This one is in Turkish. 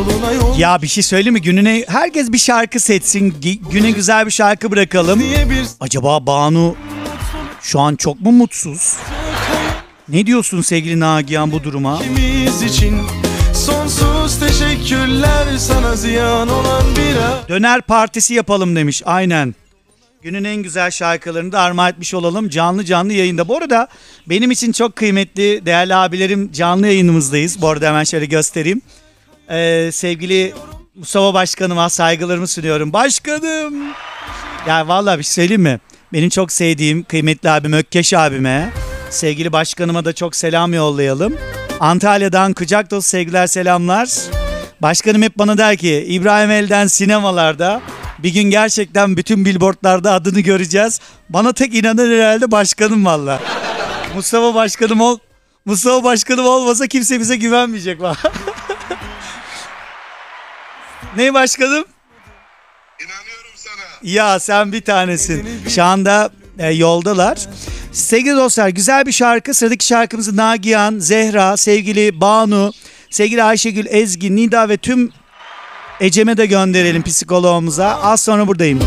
yoluna yol. Ya bir şey söyleyeyim mi? Gününe herkes bir şarkı seçsin. Güne güzel bir şarkı bırakalım. Diye bir Acaba Banu şu an çok mu mutsuz? Ne diyorsun sevgili Nagihan bu duruma? ikimiz için sonsuz teşekkürler, sana ziyan olan bira. Döner partisi yapalım demiş. Aynen. Günün en güzel şarkılarını da armağan etmiş olalım canlı canlı yayında. Bu arada benim için çok kıymetli değerli abilerim, canlı yayınımızdayız. Bu arada hemen şöyle göstereyim. Sevgili Mustafa Başkanıma saygılarımı sunuyorum. Başkanım! Ya vallahi bir şey söyleyeyim mi? Benim çok sevdiğim kıymetli abim Ökkeş abime, sevgili başkanıma da çok selam yollayalım. Antalya'dan kucak dolusu sevgiler, selamlar. Başkanım hep bana der ki İbrahim Elden sinemalarda bir gün gerçekten bütün billboardlarda adını göreceğiz. Bana tek inanan herhalde başkanım valla. Mustafa Başkanım olmasa kimse bize güvenmeyecek valla. Ne başkanım? İnanıyorum sana. Ya sen bir tanesin. Şu anda yoldalar. Sevgili dostlar, güzel bir şarkı. Sıradaki şarkımızı Nagihan, Zehra, sevgili Banu, sevgili Ayşegül, Ezgi, Nida ve tüm Ecem'e de gönderelim, psikoloğumuza. Az sonra buradayım.